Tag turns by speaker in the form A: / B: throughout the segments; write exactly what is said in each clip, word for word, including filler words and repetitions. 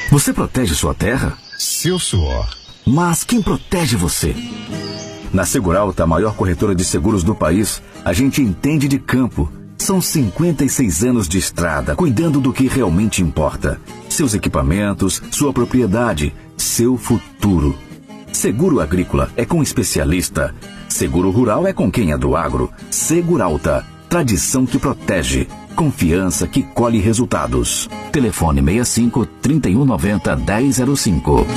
A: Você protege sua terra?
B: Seu suor.
A: Mas quem protege você? Na Seguralta, a maior corretora de seguros do país, a gente entende de campo. São cinquenta e seis anos de estrada, cuidando do que realmente importa. Seus equipamentos, sua propriedade, seu futuro. Seguro agrícola é com especialista. Seguro rural é com quem é do agro. Seguralta, tradição que protege. Confiança que colhe resultados. Telefone sessenta e cinco, trinta e um noventa, dez zero cinco.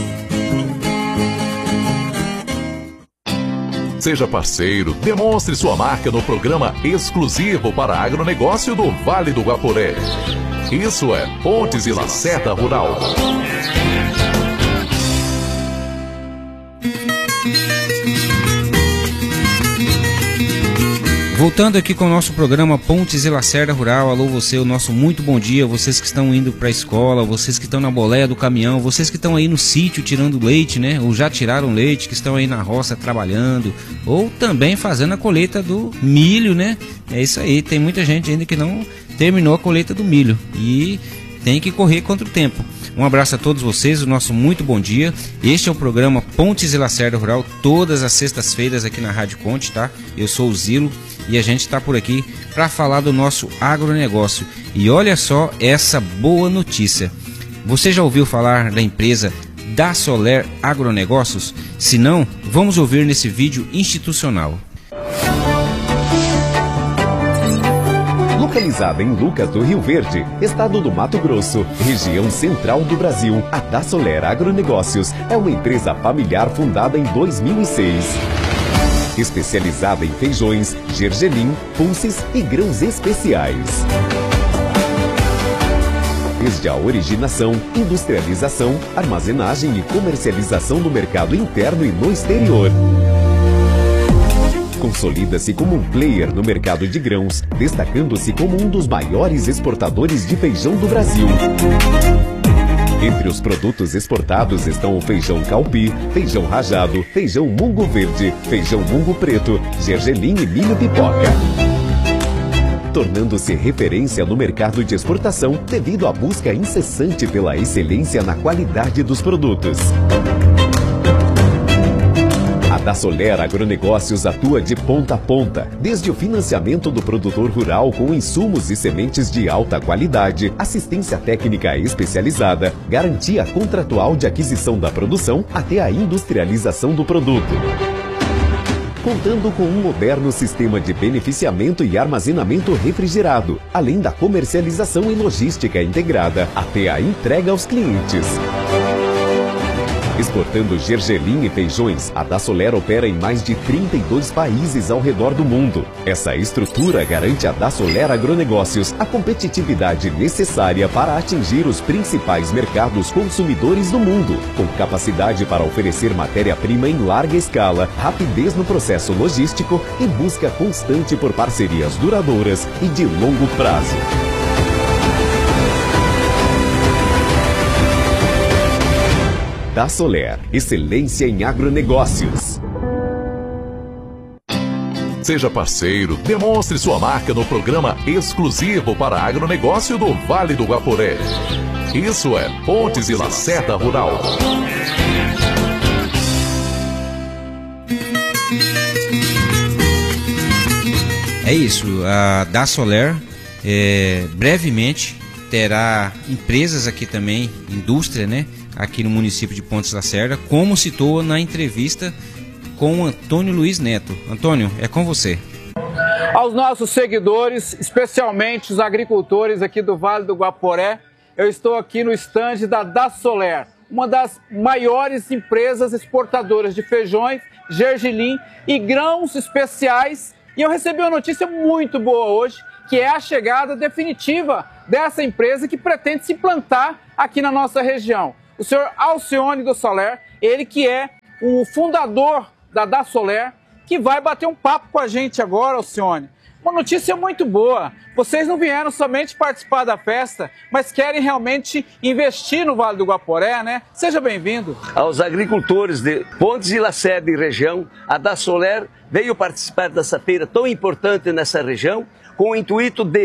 C: Seja parceiro, demonstre sua marca no programa exclusivo para agronegócio do Vale do Guaporé. Isso é Pontes e Lacerda Rural.
D: Voltando aqui com o nosso programa Pontes e Lacerda Rural. Alô você, o nosso muito bom dia. Vocês que estão indo para a escola, vocês que estão na boleia do caminhão, vocês que estão aí no sítio tirando leite, né? Ou já tiraram leite, que estão aí na roça trabalhando, ou também fazendo a colheita do milho, né? É isso aí, tem muita gente ainda que não terminou a colheita do milho e tem que correr contra o tempo. Um abraço a todos vocês, o nosso muito bom dia. Este é o programa Pontes e Lacerda Rural, todas as sextas-feiras aqui na Rádio Conte, tá? Eu sou o Zilo e a gente está por aqui para falar do nosso agronegócio. E olha só essa boa notícia. Você já ouviu falar da empresa Dassoler Agronegócios? Se não, vamos ouvir nesse vídeo institucional.
E: Localizada em Lucas do Rio Verde, estado do Mato Grosso, região central do Brasil, a Dassoler Agronegócios é uma empresa familiar fundada em dois mil e seis. Especializada em feijões, gergelim, pulses e grãos especiais. Desde a originação, industrialização, armazenagem e comercialização no mercado interno e no exterior. Consolida-se como um player no mercado de grãos, destacando-se como um dos maiores exportadores de feijão do Brasil. Entre os produtos exportados estão o feijão calpi, feijão rajado, feijão mungo verde, feijão mungo preto, gergelim e milho pipoca. Tornando-se referência no mercado de exportação devido à busca incessante pela excelência na qualidade dos produtos. A Dassoler Agronegócios atua de ponta a ponta, desde o financiamento do produtor rural com insumos e sementes de alta qualidade, assistência técnica especializada, garantia contratual de aquisição da produção até a industrialização do produto. Contando com um moderno sistema de beneficiamento e armazenamento refrigerado, além da comercialização e logística integrada até a entrega aos clientes. Exportando gergelim e feijões, a Dassoler opera em mais de trinta e dois países ao redor do mundo. Essa estrutura garante a Dassoler Agronegócios a competitividade necessária para atingir os principais mercados consumidores do mundo, com capacidade para oferecer matéria-prima em larga escala, rapidez no processo logístico e busca constante por parcerias duradouras e de longo prazo. Dassoler, excelência em agronegócios.
C: Seja parceiro, demonstre sua marca no programa exclusivo para agronegócio do Vale do Guaporé. Isso é Pontes e Lacerda Rural.
D: É isso, a Dassoler é, brevemente terá empresas aqui também, indústria, né? Aqui no município de Pontes e Lacerda, como citou na entrevista com o Antônio Luiz Neto. Antônio, é com você.
F: Aos nossos seguidores, especialmente os agricultores aqui do Vale do Guaporé, eu estou aqui no estande da Dassoler, uma das maiores empresas exportadoras de feijões, gergelim e grãos especiais. E eu recebi uma notícia muito boa hoje, que é a chegada definitiva dessa empresa que pretende se implantar aqui na nossa região. O senhor Alcione do Soler, ele que é o fundador da Dassoler, que vai bater um papo com a gente agora, Alcione. Uma notícia muito boa. Vocês não vieram somente participar da festa, mas querem realmente investir no Vale do Guaporé, né? Seja bem-vindo.
G: Aos agricultores de Pontes e Lacerda e região, a Dassoler veio participar dessa feira tão importante nessa região, com o intuito de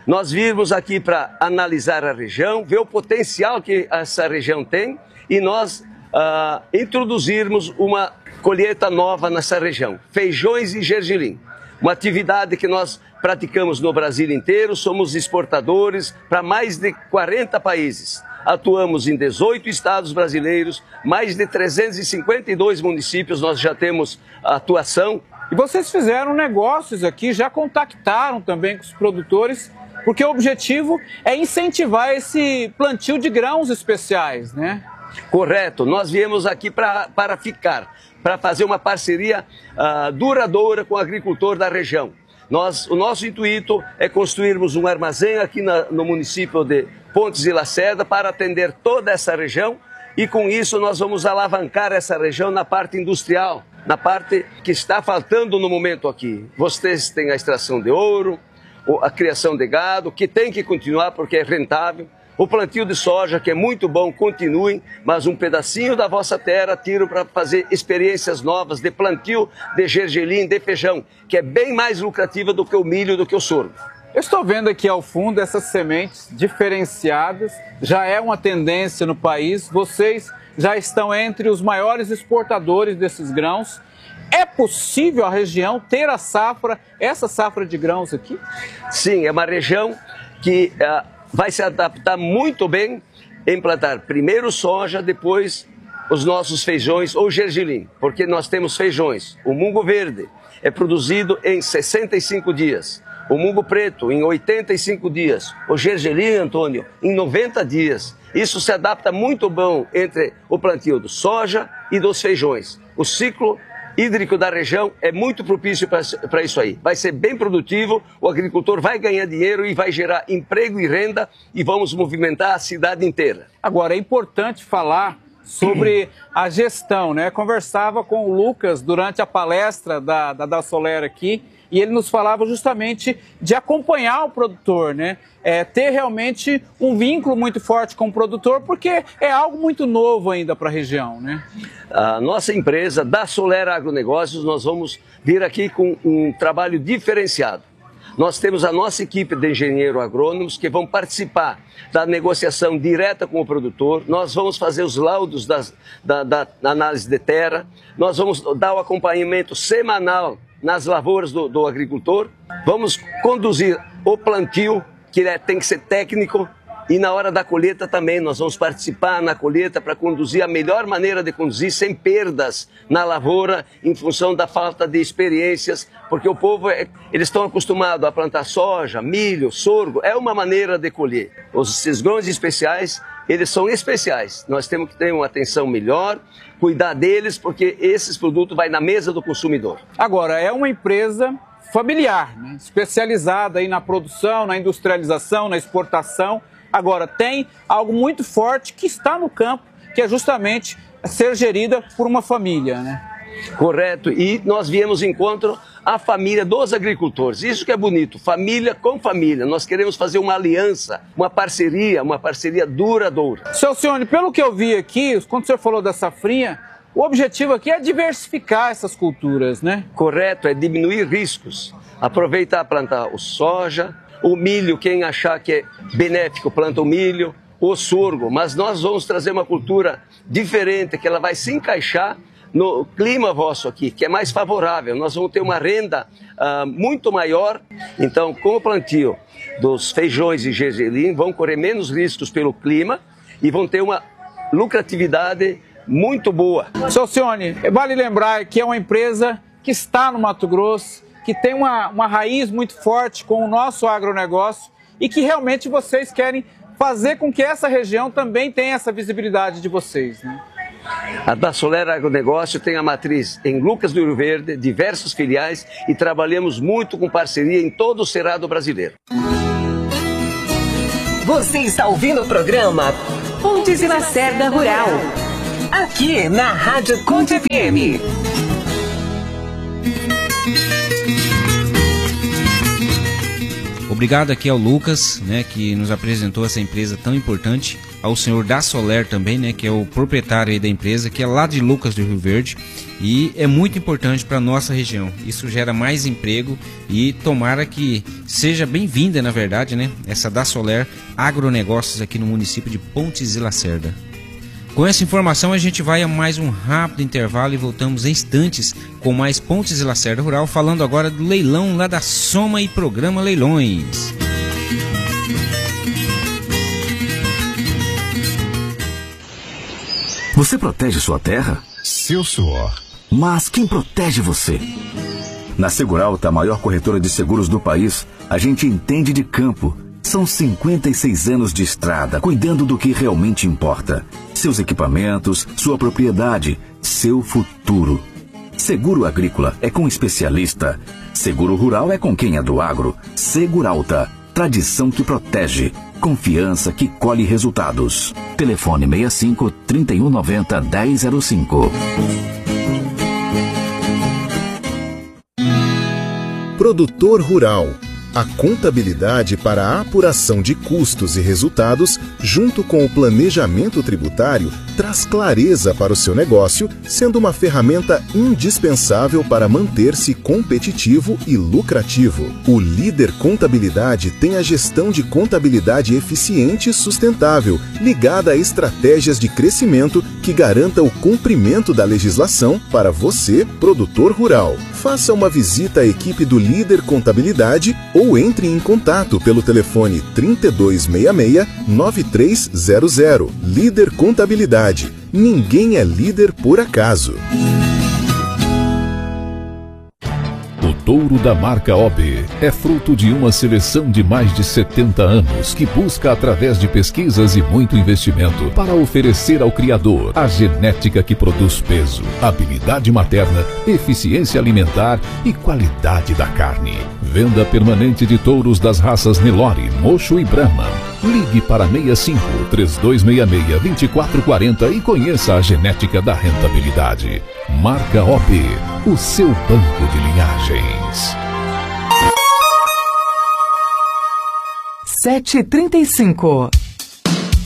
G: nós virmos aqui para analisar a região, ver o potencial que essa região tem e nós uh, introduzirmos uma colheita nova nessa região, feijões e gergelim. Uma atividade que nós praticamos no Brasil inteiro, somos exportadores para mais de quarenta países. Atuamos em dezoito estados brasileiros, mais de trezentos e cinquenta e dois municípios nós já temos atuação.
F: E vocês fizeram negócios aqui, já contactaram também com os produtores, porque o objetivo é incentivar esse plantio de grãos especiais, né?
G: Correto, nós viemos aqui pra, para ficar, para fazer uma parceria uh, duradoura com o agricultor da região. Nós, o nosso intuito é construirmos um armazém aqui na, no município de Pontes e Lacerda para atender toda essa região e com isso nós vamos alavancar essa região na parte industrial, na parte que está faltando no momento aqui. Vocês têm a extração de ouro, a criação de gado, que tem que continuar porque é rentável. O plantio de soja, que é muito bom, continuem, mas um pedacinho da vossa terra tiro para fazer experiências novas de plantio de gergelim, de feijão, que é bem mais lucrativa do que o milho, do que o sorgo.
F: Eu estou vendo aqui ao fundo essas sementes diferenciadas, já é uma tendência no país, vocês já estão entre os maiores exportadores desses grãos. É possível a região ter a safra, essa safra de grãos aqui?
G: Sim, é uma região que uh, vai se adaptar muito bem em plantar primeiro soja, depois os nossos feijões ou gergelim, porque nós temos feijões. O mungo verde é produzido em sessenta e cinco dias, o mungo preto em oitenta e cinco dias, o gergelim, Antônio, em noventa dias. Isso se adapta muito bom entre o plantio do soja e dos feijões. O ciclo hídrico da região é muito propício para isso aí. Vai ser bem produtivo, o agricultor vai ganhar dinheiro e vai gerar emprego e renda e vamos movimentar a cidade inteira.
F: Agora, é importante falar sobre a gestão, né? Conversava com o Lucas durante a palestra da, da, da Soler aqui e ele nos falava justamente de acompanhar o produtor, né? É, ter realmente um vínculo muito forte com o produtor, porque é algo muito novo ainda para a região, né?
G: A nossa empresa, da Soler Agronegócios, nós vamos vir aqui com um trabalho diferenciado. Nós temos a nossa equipe de engenheiros agrônomos que vão participar da negociação direta com o produtor. Nós vamos fazer os laudos das, da, da análise de terra. Nós vamos dar o acompanhamento semanal nas lavouras do, do agricultor. Vamos conduzir o plantio, que é, tem que ser técnico. E na hora da colheita também, nós vamos participar na colheita para conduzir a melhor maneira de conduzir, sem perdas na lavoura, em função da falta de experiências, porque o povo, é, eles estão acostumados a plantar soja, milho, sorgo, é uma maneira de colher. Os grãos especiais, eles são especiais, nós temos que ter uma atenção melhor, cuidar deles, porque esses produtos vão na mesa do consumidor.
F: Agora, é uma empresa familiar, né? Especializada aí na produção, na industrialização, na exportação. Agora, tem algo muito forte que está no campo, que é justamente ser gerida por uma família, né?
G: Correto, e nós viemos em encontro à família dos agricultores. Isso que é bonito, família com família. Nós queremos fazer uma aliança, uma parceria, uma parceria duradoura.
F: Seu Alcione, pelo que eu vi aqui, quando o senhor falou da safrinha, o objetivo aqui é diversificar essas culturas, né?
G: Correto, é diminuir riscos. Aproveitar plantar o soja, o milho, quem achar que é benéfico, planta o milho, o sorgo, mas nós vamos trazer uma cultura diferente, que ela vai se encaixar no clima vosso aqui, que é mais favorável. Nós vamos ter uma renda uh, muito maior, então com o plantio dos feijões e gergelim, vão correr menos riscos pelo clima e vão ter uma lucratividade muito boa.
F: Seu Alcione, vale lembrar que é uma empresa que está no Mato Grosso, que tem uma, uma raiz muito forte com o nosso agronegócio e que realmente vocês querem fazer com que essa região também tenha essa visibilidade de vocês, né?
G: A da Soler Agronegócio tem a matriz em Lucas do Rio Verde, diversas filiais e trabalhamos muito com parceria em todo o cerrado brasileiro.
B: Você está ouvindo o programa Pontes e Lacerda Rural, aqui na Rádio Conte F M.
D: Obrigado aqui ao Lucas, né, que nos apresentou essa empresa tão importante ao senhor da Soler também, né, que é o proprietário aí da empresa, que é lá de Lucas do Rio Verde, e é muito importante para nossa região. Isso gera mais emprego e tomara que seja bem-vinda, na verdade, né, essa da Soler Agronegócios aqui no município de Pontes e Lacerda. Com essa informação a gente vai a mais um rápido intervalo e voltamos em instantes com mais Pontes e Lacerda Rural, falando agora do leilão lá da Soma e Programa Leilões.
A: Você protege sua terra?
H: Seu suor.
A: Mas quem protege você? Na Seguralta, a maior corretora de seguros do país, a gente entende de campo. São cinquenta e seis anos de estrada, cuidando do que realmente importa. Seus equipamentos, sua propriedade, seu futuro. Seguro agrícola é com especialista. Seguro rural é com quem é do agro. Seguralta, tradição que protege. Confiança que colhe resultados. Telefone sessenta e cinco, trinta e um noventa, dez zero cinco.
H: Produtor Rural. A contabilidade para a apuração de custos e resultados, junto com o planejamento tributário, traz clareza para o seu negócio, sendo uma ferramenta indispensável para manter-se competitivo e lucrativo. O Líder Contabilidade tem a gestão de contabilidade eficiente e sustentável, ligada a estratégias de crescimento que garanta o cumprimento da legislação para você, produtor rural. Faça uma visita à equipe do Líder Contabilidade ou entre em contato pelo telefone trinta e dois sessenta e seis, nove três zero zero. Líder Contabilidade. Ninguém é líder por acaso.
C: O touro da marca O B é fruto de uma seleção de mais de setenta anos que busca, através de pesquisas e muito investimento, para oferecer ao criador a genética que produz peso, habilidade materna, eficiência alimentar e qualidade da carne. Venda permanente de touros das raças Nelore, Mocho e Brahman. Ligue para seis cinco, três dois seis seis, dois quatro quatro zero e conheça a genética da rentabilidade. Marca O B, o seu banco de linhagens.
B: sete e trinta e cinco.